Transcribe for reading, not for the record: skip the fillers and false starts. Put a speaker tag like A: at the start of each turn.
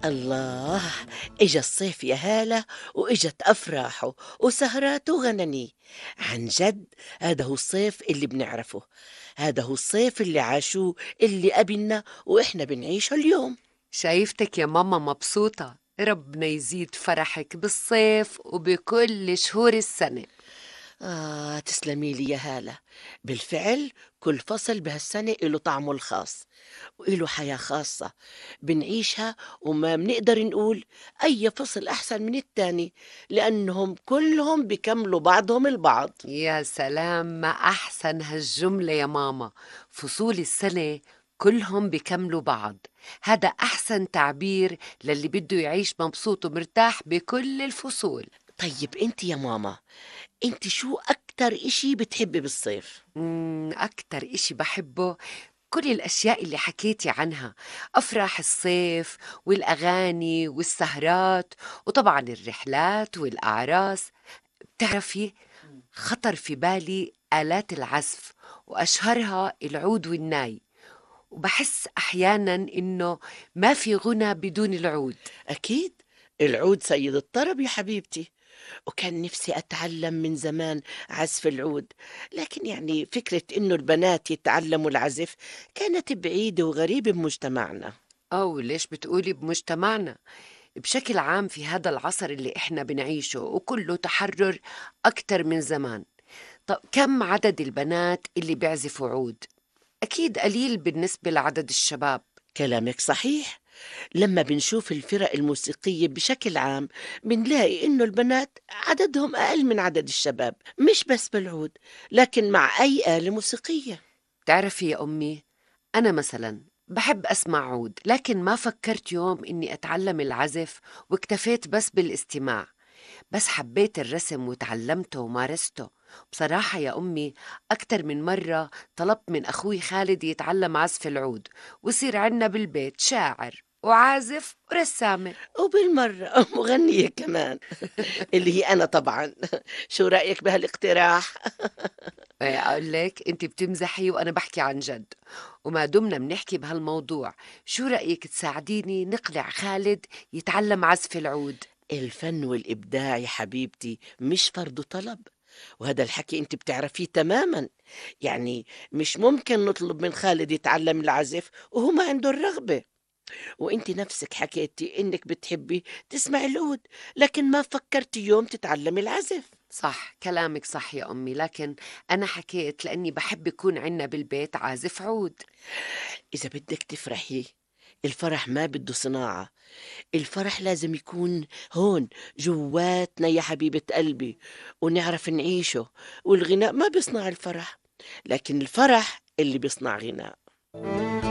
A: الله، إجا الصيف يا هالة، وإجت أفراحه وسهراته وغنني. عن جد هذا هو الصيف اللي بنعرفه، هذا هو الصيف اللي عاشوه اللي قبلنا وإحنا بنعيشه اليوم.
B: شايفتك يا ماما مبسوطة. ربنا يزيد فرحك بالصيف وبكل شهور السنة.
A: تسلمي لي يا هالة. بالفعل كل فصل بهالسنة له طعمه الخاص وله حياة خاصة بنعيشها، وما بنقدر نقول أي فصل أحسن من التاني، لأنهم كلهم بيكملوا بعضهم البعض.
B: يا سلام، ما أحسن هالجملة يا ماما. فصول السنة كلهم بيكملوا بعض. هذا أحسن تعبير للي بده يعيش مبسوط ومرتاح بكل الفصول.
A: طيب أنت يا ماما، أنت شو أكتر إشي بتحبي بالصيف؟
B: أكتر إشي بحبه كل الأشياء اللي حكيتي عنها. أفراح الصيف والأغاني والسهرات، وطبعا الرحلات والأعراس. بتعرفي، خطر في بالي آلات العزف، وأشهرها العود والناي. وبحس أحيانا إنه ما في غنى بدون العود.
A: أكيد، العود سيد الطرب يا حبيبتي، وكان نفسي أتعلم من زمان عزف العود، لكن يعني فكرة إنه البنات يتعلموا العزف كانت بعيدة وغريبة بمجتمعنا.
B: أو ليش بتقولي بمجتمعنا؟ بشكل عام في هذا العصر اللي إحنا بنعيشه وكله تحرر أكتر من زمان. طب كم عدد البنات اللي بيعزفوا عود؟ أكيد قليل بالنسبة لعدد الشباب.
A: كلامك صحيح. لما بنشوف الفرق الموسيقية بشكل عام بنلاقي إنه البنات عددهم أقل من عدد الشباب، مش بس بالعود لكن مع أي آلة موسيقية.
B: تعرفي يا أمي، أنا مثلا بحب أسمع عود، لكن ما فكرت يوم إني أتعلم العزف، واكتفيت بس بالاستماع. بس حبيت الرسم وتعلمته ومارسته. بصراحة يا أمي، أكتر من مرة طلبت من أخوي خالد يتعلم عزف العود، ويصير عنا بالبيت شاعر وعازف ورسامة.
A: وبالمرة مغنية كمان، اللي هي أنا طبعا. شو رأيك بهالاقتراح؟
B: أقول لك أنت بتمزحي وأنا بحكي عن جد. وما دمنا بنحكي بهالموضوع، شو رأيك تساعديني نقنع خالد يتعلم عزف العود؟
A: الفن والإبداع يا حبيبتي مش فرض طلب، وهذا الحكي أنت بتعرفيه تماما. يعني مش ممكن نطلب من خالد يتعلم العزف وهو ما عنده الرغبة. وانت نفسك حكيتي انك بتحبي تسمعي العود، لكن ما فكرتي يوم تتعلمي العزف.
B: صح، كلامك صح يا أمي، لكن أنا حكيت لأني بحب يكون عنا بالبيت عازف عود.
A: اذا بدك تفرحي، الفرح ما بده صناعة، الفرح لازم يكون هون جواتنا يا حبيبة قلبي، ونعرف نعيشه. والغناء ما بيصنع الفرح، لكن الفرح اللي بيصنع غناء.